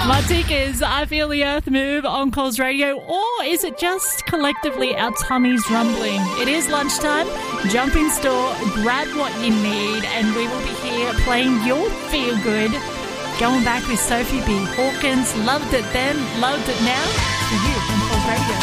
Martika's I Feel the Earth Move on Coles Radio, or is it just collectively our tummies rumbling? It is lunchtime. Jump in store, grab what you need, and we will be here playing your feel good. Going back with Sophie B. Hawkins. Loved it then, loved it now. For you on Coles Radio.